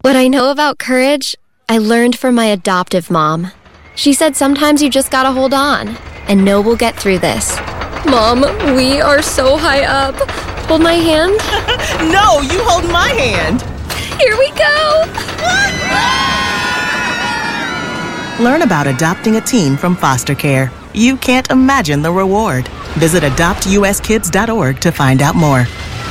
What I know about courage, I learned from my adoptive mom. She said sometimes you just gotta hold on and know we'll get through this. Mom, we are so high up. Hold my hand. No, you hold my hand. Here we go. Learn about adopting a teen from foster care. You can't imagine the reward. Visit adoptuskids.org to find out more.